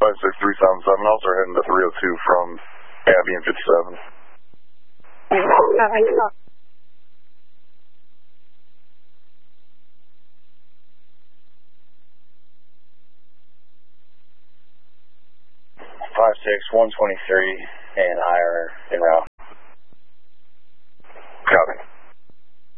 56377. Also heading to 302 from Abbey and 57. I saw. Five 6 123 and higher en route. Copy.